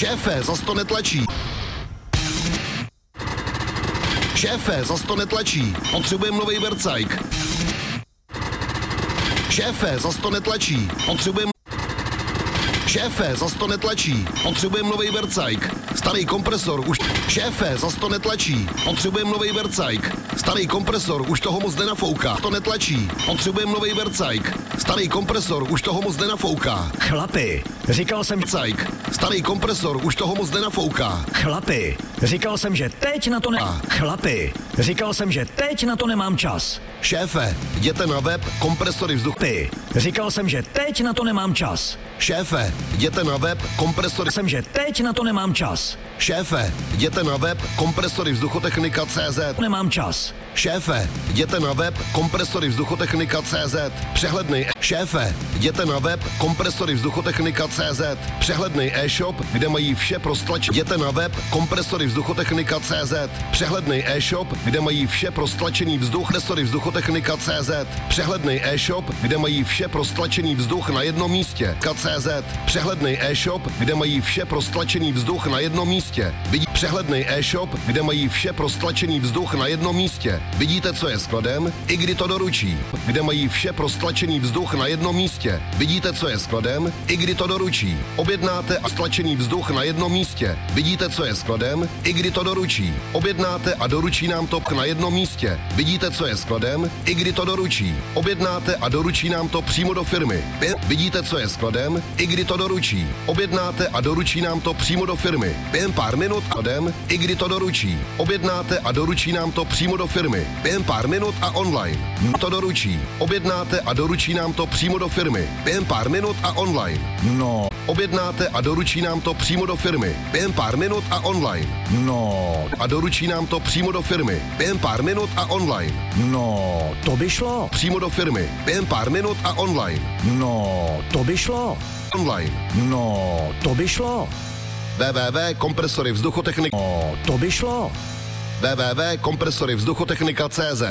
Šéfe, zas to netlačí. Šéfe, zas to netlačí. Potřebujeme novej vercajk. Šéfe, zas to netlačí. Potřebujeme... Šéfe, zas to netlačí. Potřebujeme novej vercajk. Starý kompresor už... Šéfe, zas to netlačí. Potřebujeme novej vercajk. Starý kompresor už toho moc nenafouká. To netlačí. Potřebujeme novej vercajk. Starý kompresor už toho moc nenafouká. Chlapi, říkal jsem... Vercajk. Starý kompresor už toho moc nenafouká. Chlapi, říkal jsem, že teď na to Chlapi, říkal jsem, že teď na to nemám čas. Šéfe, jděte na web kompresory vzduchu. Říkal jsem, že teď na to nemám čas. Šéfe, jděte na web kompresory... Jsem, že teď na to nemám čas. Šéfe, jděte na web kompresory vzduchotechnika.cz. Nemám čas. Šéfe, jděte na web kompresory vzduchotechnika.cz. Přehlednej Šéfe, jděte na web kompresory vzduchotechnika.cz. Přehlednej e-shop, kde mají vše pro stlačení. Jděte na web kompresory vzduchotechnika.cz. Přehlednej e-shop, kde mají vše pro stlačený vzduch. Kompresory vzduchotechnika.cz. Přehlednej e-shop, kde mají vše pro stlačený vzduch na jednom místě. .cz. Přehlednej e-shop, kde mají vše pro stlačený vzduch na jednom místě. Přehlednej e-shop, kde mají vše pro stlačený vzduch na jednom místě. Vidíte, co je skladem? I kdy to doručí. Kde mají vše pro stlačený vzduch na jednom místě. Vidíte, co je skladem? I kdy to doručí. Objednáte a stlačený vzduch na jednom místě. Vidíte, co je skladem? I kdy to doručí. Objednáte a doručí nám to na jednom místě. Vidíte, co je skladem? I kdy to doručí. Objednáte a doručí nám to přímo do firmy. Vidíte, co je skladem? I kdy to doručí. Objednáte a doručí nám to přímo do firmy. Během pár minut a i kdy to doručí. Objednáte a doručí nám to přímo do firmy. Během pár minut a online. To doručí. Objednáte a doručí nám to přímo do firmy. Během pár minut a online. No. Objednáte a doručí nám to přímo do firmy. Během pár minut a online. No. A doručí nám to přímo do firmy. Během pár minut a online. No, to by šlo. Přímo do firmy. Během pár minut a online. No, to by šlo. Online. No, to by šlo. www.kompresory vzduchotechnika. No, to by šlo. www.kompresory vzduchotechnika.cz.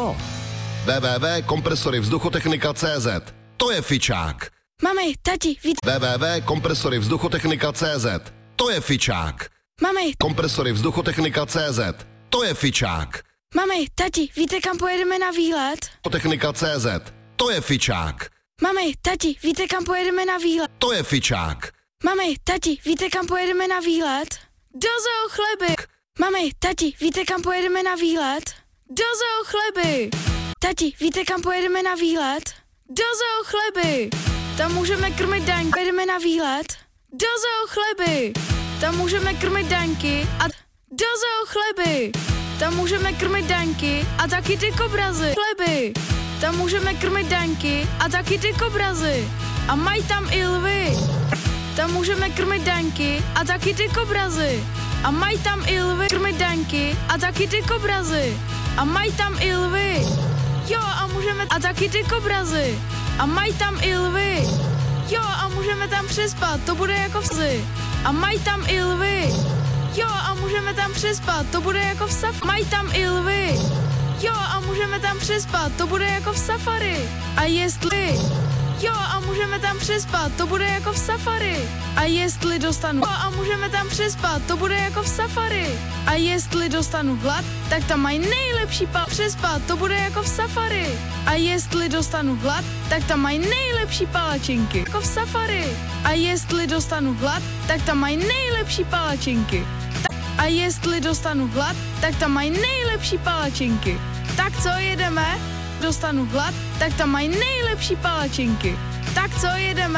www.kompresory vzduchotechnika.cz. To je fičák. Mami, tati, www.kompresory vzduchotechnika.cz. To je fičák. Mami, Kompresory vzduchotechnika.cz. To je fičák. Mami, tati, víte, kam pojedeme na výlet? Technika.cz. To je fičák. Mami, tati, víte, kam pojedeme na výlet? To je fičák. Mami, tati, víte, kam pojedeme na výlet? Do zoo chleby. Mami, tati, víte, kam pojedeme na výlet? Do zoo chleby. Tati, víte, kam pojedeme na výlet? Do zoo chleby. Tam můžeme krmit daňky. Pojedeme na výlet? Do zoo chleby. Tam můžeme krmit daňky a do zoo chleby. Tam můžeme krmit daňky a taky ty kobrazy. Chleby. Tam můžeme krmit daňky a taky ty kobrazy. A mají tam i lvy. Tam můžeme krmit daňky a taky ty kobrazy. A mají tam i lvy. Krmit daňky a taky ty kobrazy. A mají tam i lvy. Jo, a můžeme a taky ty kobrazy. A mají tam i lvy. Jo, a můžeme tam přespat, to bude jako vsi. A mají tam i lvy. Jo, a můžeme tam přespat, to bude jako v safari. Mají tam i lvy. Jo, a můžeme tam přespat, to bude jako v safari. A jestli... Jo, a můžeme tam přespat, to bude jako v safari. A jestli dostanu... Jo, a můžeme tam přespat, to bude jako v safari. A jestli dostanu hlad, tak tam mají nejlepší přespat, to bude jako v safari. A jestli dostanu hlad, tak tam mají nejlepší palačinky, jako v safari. A jestli dostanu hlad, tak tam mají nejlepší palačinky. A jestli dostanu hlad, tak tam mají nejlepší palačinky. Tak co, jedeme? Dostanu hlad, tak tam mají nejlepší palačinky. Tak co, jedeme?